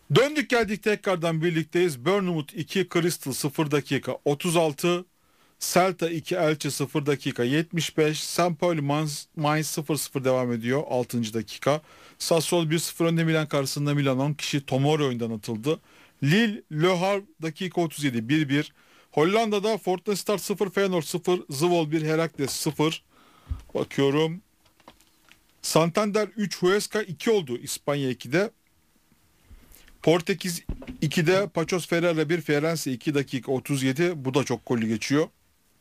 Döndük geldik tekrardan birlikteyiz. Bournemouth 2, Crystal 0 dakika 36, Celta 2, Elche 0 dakika 75, Sampoli Mainz 0-0 devam ediyor 6. dakika. Sassuolo 1-0 önde Milan karşısında, Milan 10 kişi Tomori oyundan atıldı. Lille Le Havre dakika 37 1-1. Hollanda'da Fortuna Sittard 0, Feyenoord 0, Zwolle 1, Heracles 0. Bakıyorum. Santander 3, Huesca 2 oldu İspanya 2'de. Portekiz 2'de Paços Ferreira 1, Firenze 2 dakika 37. Bu da çok gollü geçiyor.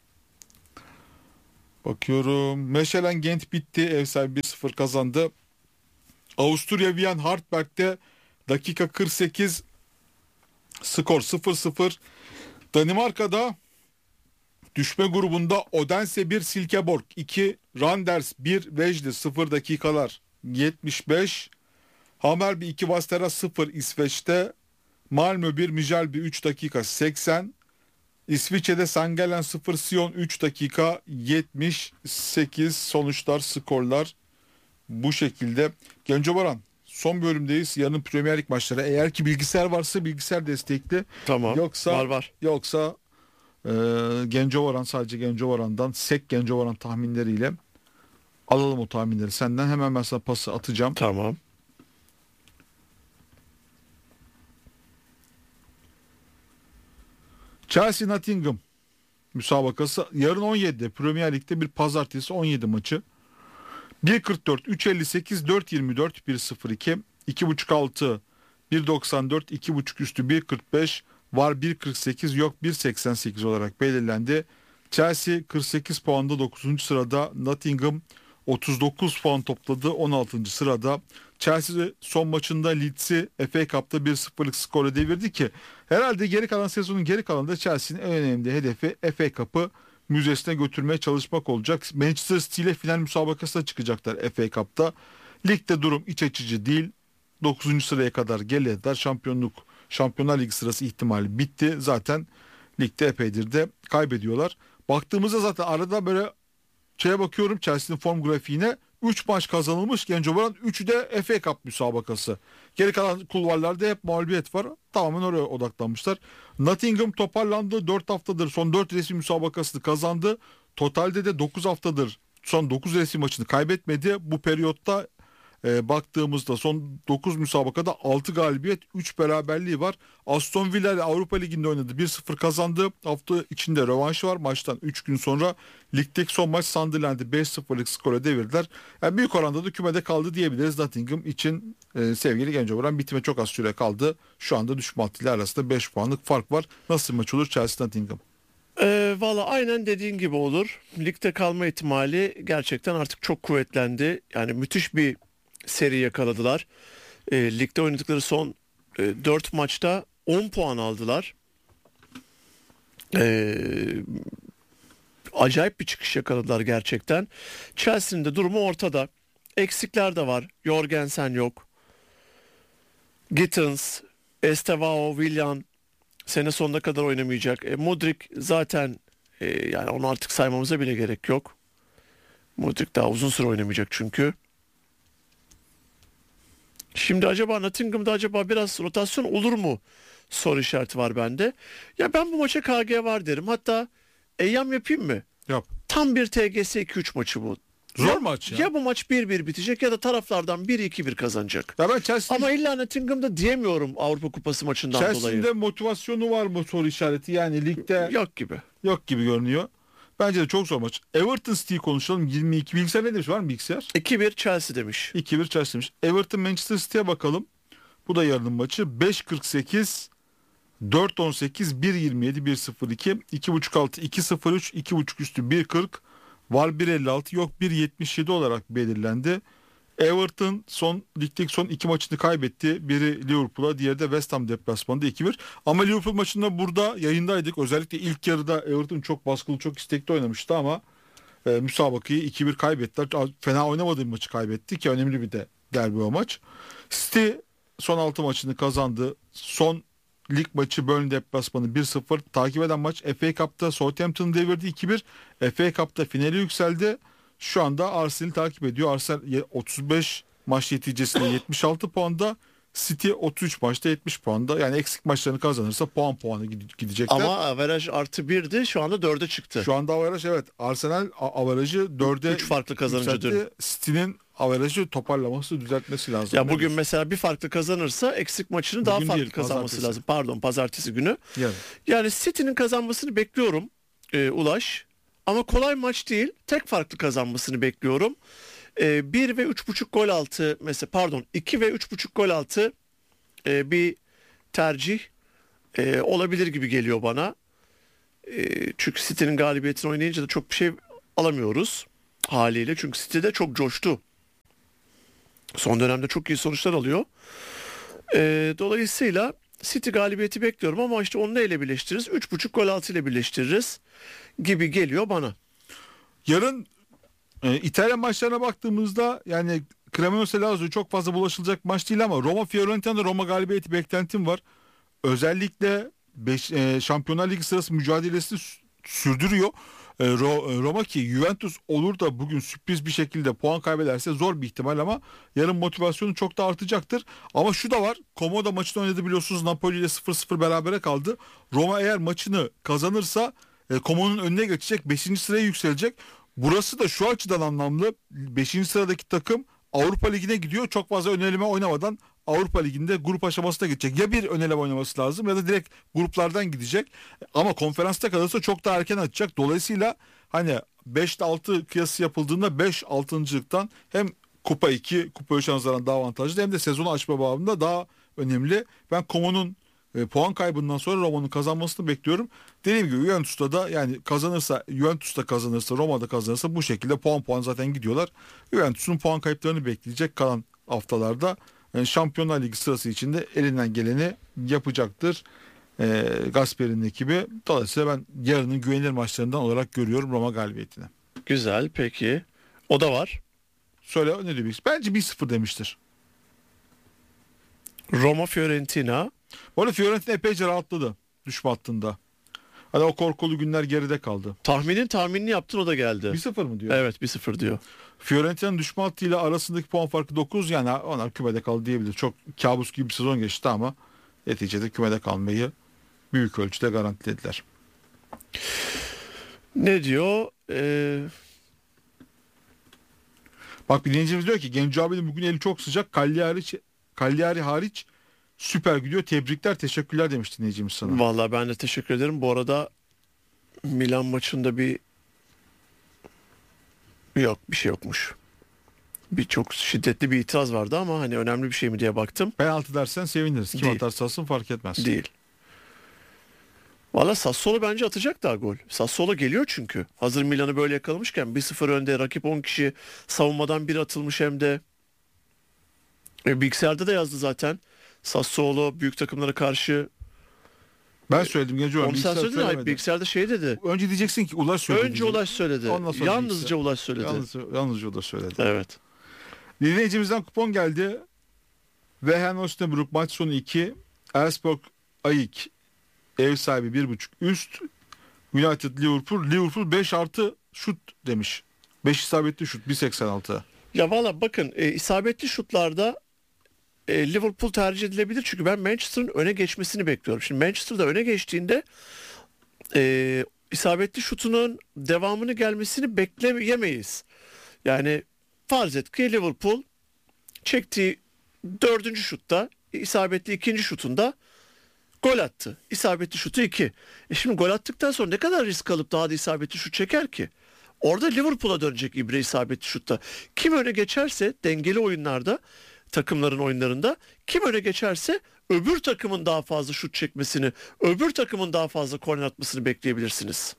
Bakıyorum. Mechelen Gent bitti. Ev sahibi 1-0 kazandı. Avusturya Wien Hartberg'de dakika 48 skor 0-0. Danimarka'da düşme grubunda Odense 1, Silkeborg 2, Randers 1, Vejle 0 dakikalar 75. Hammarby 2, Vastera 0 İsveç'te. Malmö 1, Mjällby 3 dakika 80. İsviçre'de Sangelen 0, Sion 3 dakika 78. Sonuçlar, skorlar bu şekilde. Genco Baran, son bölümdeyiz. Yarın Premier Lig maçları. Eğer ki bilgisayar varsa bilgisayar destekli. Tamam. Yoksa Var. Yoksa Genco Baran, sadece Genco Baran'dan SEK Genco Baran tahminleriyle alalım o tahminleri senden. Hemen ben sana pası atacağım. Tamam. Chelsea Nottingham müsabakası yarın 17'de, Premier Lig'de bir pazartesi 17 maçı. 1.44, 3.58, 4.24, 1.02, 2.5 altı, 1.94, 2.5 üstü 1.45, var 1.48, yok 1.88 olarak belirlendi. Chelsea 48 puanda 9. sırada, Nottingham 39 puan topladı 16. sırada. Chelsea son maçında Leeds'i FA Cup'ta 1-0'lık skorla devirdi ki herhalde geri kalan sezonun geri kalanında Chelsea'nin en önemli hedefi FA Cup'ı müzesine götürmeye çalışmak olacak. Manchester City ile final müsabakasına çıkacaklar FA Cup'ta. Ligde durum iç açıcı değil. 9. sıraya kadar geldiler. Şampiyonlar Ligi sırası ihtimali bitti. Zaten ligde epeydir de kaybediyorlar. Baktığımızda zaten arada böyle bakıyorum Chelsea'nin form grafiğine. 3 maç kazanılmış Genco Baran, 3'ü de FA Cup müsabakası. Geri kalan kulvarlarda hep mağlubiyet var. Tamamen oraya odaklanmışlar. Nottingham toparlandı. 4 haftadır son 4 resmi müsabakasını kazandı. Totalde de 9 haftadır son 9 resmi maçını kaybetmedi. Bu periyotta baktığımızda son 9 müsabakada 6 galibiyet 3 beraberliği var. Aston Villa ile Avrupa Ligi'nde oynadı. 1-0 kazandı. Hafta içinde rövanşı var. Maçtan 3 gün sonra ligdeki son maç Sunderland'i 5-0'lık skora devirdiler. Yani büyük oranda da kümede kaldı diyebiliriz Nottingham için. Sevgili Genco Baran, bitime çok az süre kaldı. Şu anda düşme hattıyla arasında 5 puanlık fark var. Nasıl maç olur Chelsea Nottingham? Valla aynen dediğin gibi olur. Ligde kalma ihtimali gerçekten artık çok kuvvetlendi. Yani müthiş bir seri yakaladılar. Ligde oynadıkları son 4 maçta 10 puan aldılar. Acayip bir çıkış yakaladılar gerçekten. Chelsea'nin de durumu ortada. Eksikler de var. Jorgensen yok. Gittins, Estevao, Willian sene sonuna kadar oynamayacak. Mudryk zaten yani onu artık saymamıza bile gerek yok. Mudryk daha uzun süre oynamayacak çünkü. Şimdi acaba Nottingham'da biraz rotasyon olur mu? Soru işareti var bende. Ya ben bu maça KG var derim. Hatta eyyam yapayım mı? Yap. Tam bir TGS 2-3 maçı bu. Zor maç ya. Ya bu maç 1-1 bitecek ya da taraflardan 1-2-1 kazanacak. Ya ben Chelsea... Ama illa Nottingham'da diyemiyorum Avrupa Kupası maçından Chelsea'nin dolayı. de motivasyonu var mı soru işareti? Yani ligde Yok gibi. Görünüyor. Bence de çok zor maç. Everton City'yi konuşalım. 22 bilgisayar ne demiş? Var mı bilgisayar? 2-1 Chelsea demiş. 2-1 Chelsea demiş. Everton Manchester City'ye bakalım. Bu da yarının maçı. 5.48, 4.18, 1.27, 1.02, 2.5 altı, 2.03, 2.5 üstü 1.40, var 1.56, yok 1.77 olarak belirlendi. Everton ligdeki son 2 maçını kaybetti. Biri Liverpool'a, diğeri de West Ham deplasmanında 2-1. Ama Liverpool maçında burada yayındaydık. Özellikle ilk yarıda Everton çok baskılı, çok istekli oynamıştı ama müsabakayı 2-1 kaybettiler. Fena oynamadığı bir maçı kaybetti ki önemli bir de derbi o maç. City son 6 maçını kazandı. Son lig maçı Burnley deplasmanı 1-0. Takip eden maç FA Cup'ta Southampton'ı devirdi 2-1. FA Cup'ta finale yükseldi. Şu anda Arsenal'i takip ediyor. Arsenal 35 maç neticesinde 76 puanda. City 33 maçta 70 puanda. Yani eksik maçlarını kazanırsa puanı gidecekler. Ama averaj +1'di, şu anda 4'e çıktı. Şu anda averaj, evet. Arsenal averajı 4'e 3 farklı kazanınca dün. City'nin averajı toparlaması, düzeltmesi lazım. Ya bugün mesela bir farklı kazanırsa eksik maçını daha Bugün farklı değil, kazanması pazartesi. lazım. Pardon, pazartesi günü. Yani. Yani City'nin kazanmasını bekliyorum Ulaş. Ama kolay maç değil. Tek farklı kazanmasını bekliyorum. 1 ve 3.5 gol altı mesela, pardon 2 ve 3.5 gol altı bir tercih olabilir gibi geliyor bana. Çünkü City'nin galibiyetini oynayınca da çok bir şey alamıyoruz haliyle. Çünkü City de çok coştu. Son dönemde çok iyi sonuçlar alıyor. Dolayısıyla City galibiyeti bekliyorum ama işte onu neyle birleştiririz? 3.5 gol altı ile birleştiririz gibi geliyor bana. Yarın İtalyan maçlarına baktığımızda yani Cremonese Lazio çok fazla bulaşılacak maç değil ama Roma Fiorentina'da Roma galibiyeti beklentim var. Özellikle Şampiyonlar Ligi sırası mücadelesini sürdürüyor. Roma ki Juventus olur da bugün sürpriz bir şekilde puan kaybederse zor bir ihtimal ama yarın motivasyonu çok da artacaktır. Ama şu da var. Como maçını oynadı biliyorsunuz. Napoli ile 0-0 berabere kaldı. Roma eğer maçını kazanırsa Como'nun önüne geçecek. 5. sıraya yükselecek. Burası da şu açıdan anlamlı. 5. sıradaki takım Avrupa Ligi'ne gidiyor. Çok fazla ön eleme oynamadan Avrupa Ligi'nde grup aşamasına gidecek. Ya bir ön eleme oynaması lazım ya da direkt gruplardan gidecek. Ama konferansta kalırsa çok daha erken açacak. Dolayısıyla hani 5'te 6 kıyası yapıldığında 5 altıncılıktan hem Kupa 2, Kupa 3 nazaran daha avantajlı hem de sezonu açma babında daha önemli. Ben Como'nun puan kaybından sonra Roma'nın kazanmasını bekliyorum. Dediğim gibi Juventus'ta da yani kazanırsa, Juventus da kazanırsa, Roma da kazanırsa bu şekilde puan zaten gidiyorlar. Juventus'un puan kayıplarını bekleyecek kalan haftalarda. Şampiyonlar Ligi sırası içinde elinden geleni yapacaktır Gasper'in ekibi. Dolayısıyla ben yarının güvenilir maçlarından olarak görüyorum Roma galibiyetini. Güzel, peki. O da var. Söyle ne diyorsun? Bence 1-0 demiştir. Roma Fiorentina. Bu arada Fiorentina epeyce rahatladı düşme hattında. Hani o korkulu günler geride kaldı. Tahminini yaptın, o da geldi. 1-0 mı diyor? Evet, 1-0 diyor. Fiorentina'nın düşme hattıyla arasındaki puan farkı 9, yani onlar kümede kaldı diyebilir. Çok kabus gibi bir sezon geçti ama neticede kümede kalmayı büyük ölçüde garantilediler. Ne diyor? Bak bir dinleyicimiz diyor ki Genco abinin bugün eli çok sıcak. Cagliari hariç süper gidiyor. Tebrikler, teşekkürler demiş dinleyicimiz sana. Vallahi ben de teşekkür ederim. Bu arada Milan maçında bir şey yokmuş. Bir çok şiddetli bir itiraz vardı ama hani önemli bir şey mi diye baktım. Penaltı dersen seviniriz. Kim Değil. atarsa atsın fark etmez. Değil. Valla Sassuolo bence atacak daha gol. Sassuolo geliyor çünkü. Hazır Milan'ı böyle yakalamışken 1-0 önde, rakip 10 kişi, savunmadan bir atılmış hem de. Bilgisayarda da yazdı zaten. Sassuolo büyük takımlara karşı. Ben söyledim Genco abi. Onu sen söyledin. Hayır, bilgisayarda şey dedi. Önce diyeceksin ki Ulaş söyledi. Önce Ulaş söyledi. Yalnızca Ulaş söyledi. Yalnızca o da söyledi. Evet. Dinleyicimizden kupon geldi. Wehen Osnabrück maç sonu 2. Elfsborg Ayik ev sahibi 1.5 üst. United Liverpool 5 artı şut demiş. 5 isabetli şut 1.86. Ya valla bakın isabetli şutlarda Liverpool tercih edilebilir. Çünkü ben Manchester'ın öne geçmesini bekliyorum. Şimdi Manchester'da öne geçtiğinde isabetli şutunun devamını gelmesini bekleyemeyiz. Yani farz et ki Liverpool çektiği 4. şutta, isabetli 2. şutunda gol attı. İsabetli şutu 2. Şimdi gol attıktan sonra ne kadar risk alıp daha da isabetli şut çeker ki? Orada Liverpool'a dönecek ibre isabetli şutta. Kim öne geçerse dengeli oyunlarda, takımların oyunlarında kim öne geçerse öbür takımın daha fazla şut çekmesini, öbür takımın daha fazla korner atmasını bekleyebilirsiniz.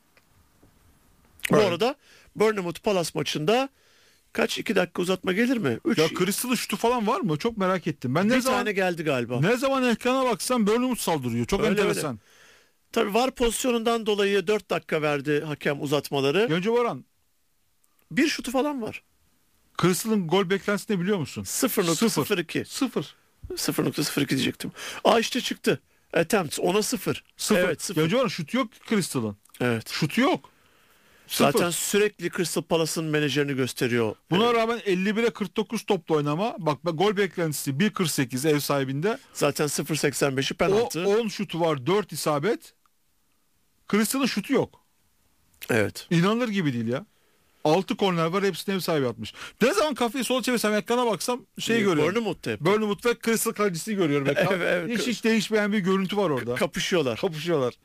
Bu Evet. arada Bournemouth Palace maçında kaç 2 dakika uzatma gelir mi? 3. Ya Crystal'ın şutu falan var mı? Çok merak ettim. Ben bir tane geldi galiba. ne zaman ekrana baksam Bournemouth saldırıyor. Çok Öyle, enteresan. Tabii VAR pozisyonundan dolayı 4 dakika verdi hakem uzatmaları. Genco Baran, Bir şutu falan var. Crystal'ın gol beklentisini biliyor musun? 0.02. 0. 0.02 diyecektim. İşte çıktı. Attempts 10'a 0. 0. Evet, 0. Genco Baran şutu yok Crystal'ın. Evet. Şutu yok. Zaten sürekli Crystal Palace'ın menajerini gösteriyor. Buna rağmen 51'e 49 topla oynama. Bak gol beklentisi 1.48 ev sahibinde. Zaten 0.85'i penaltı. 10 şutu var, 4 isabet. Crystal'ın şutu yok. Evet. İnanılır gibi değil ya. 6 korner var, hepsini ev sahibi atmış. Ne zaman kafayı sola çevirsem, ekrana baksam görüyorum. Bournemouth'ta hep. Bournemouth ve Crystal kalecisini görüyorum. Evet. Hiç değişmeyen bir görüntü var orada. Kapışıyorlar.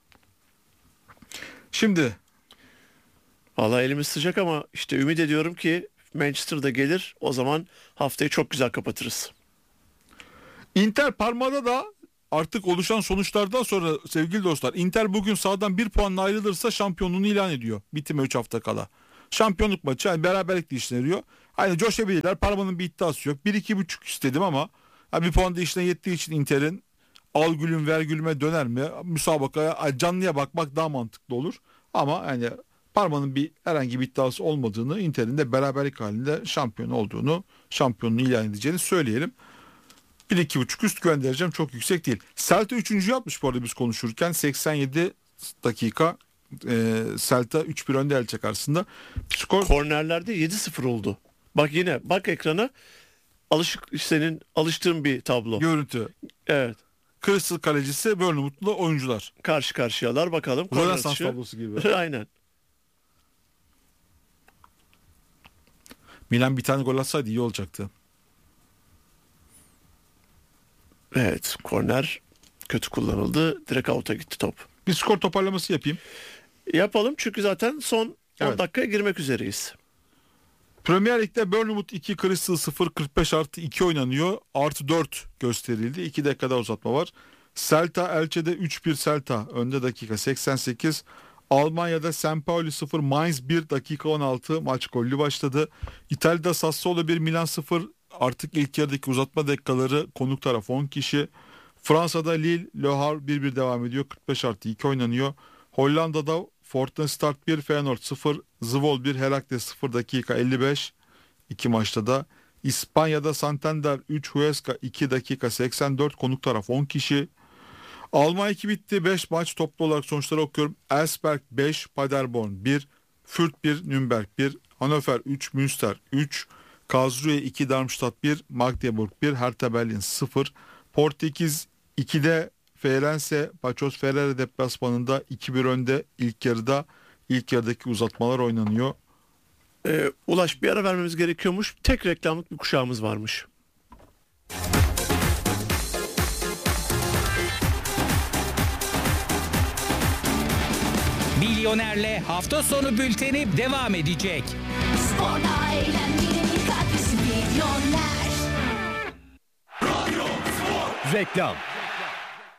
Şimdi Vallahi elimiz sıcak ama işte ümit ediyorum ki Manchester'da gelir. O zaman haftayı çok güzel kapatırız. Inter Parma'da da artık oluşan sonuçlardan sonra sevgili dostlar, Inter bugün sahadan 1 puanla ayrılırsa şampiyonluğunu ilan ediyor. Bitime 3 hafta kala. Şampiyonluk maçı, yani beraberlik de işine yarıyor. Hani coşabilirler. Parma'nın bir iddiası yok. 1-2,5 istedim ama bir puan da işine yettiği için Inter'in al gülüm ver gülüme döner mi? Müsabakaya canlıya bakmak daha mantıklı olur. Ama yani Parma'nın herhangi bir iddiası olmadığını, Inter'in de beraberlik halinde şampiyon olduğunu, şampiyonluğu ilan edeceğini söyleyelim. 1-2,5 üst göndereceğim, çok yüksek değil. Celta 3. yapmış bu arada biz konuşurken. 87 dakika Celta 3-1 önde Elche karşısında. Skor Kornerlerde 7-0 oldu. Bak yine ekrana, senin alıştığın bir tablo. Görüntü. Evet. Crystal kalecisi, Bournemouth'lu oyuncular. Karşı karşıyalar, bakalım. Rönesans tablosu gibi. Aynen. Milan bir tane gol atsaydı iyi olacaktı. Evet, korner kötü kullanıldı. Direkt out'a gitti top. Bir skor toparlaması yapayım. Yapalım çünkü zaten son 10 Evet. dakikaya girmek üzereyiz. Premier Lig'de Bournemouth 2, Crystal 0, 45+2 oynanıyor. Artı 4 gösterildi. 2 dakikada uzatma var. Celta Elche'de 3-1 Celta önde dakika 88. Almanya'da St. Pauli 0, Mainz 1 dakika 16 maç gollü başladı. İtalya'da Sassuolo 1, Milan 0. Artık ilk yarıdaki uzatma dakikaları, konuk taraf 10 kişi. Fransa'da Lille, Le Havre 1-1 devam ediyor. 45+2 oynanıyor. Hollanda'da Fortuna Start 1, Feyenoord 0, Zwolle 1, Herakles 0 dakika 55. İki maçta da. İspanya'da Santander 3, Huesca 2 dakika 84, konuk taraf 10 kişi. Almanya 2 bitti. 5 maç toplu olarak sonuçları okuyorum. Elfsberg 5, Paderborn 1, Fürth 1, Nürnberg 1, Hannover 3, Münster 3, Karlsruhe 2, Darmstadt 1, Magdeburg 1, Hertha Berlin 0. Portekiz 2'de Feirense Paços Ferreira deplasmanında 2-1 önde ilk yarıda. İlk yarıdaki uzatmalar oynanıyor. Ulaş, bir ara vermemiz gerekiyormuş. Tek reklamlık bir kuşağımız varmış. Milyoner'le hafta sonu bülteni devam edecek. Sporda eğlenmenin katkısı Milyoner. Reklam.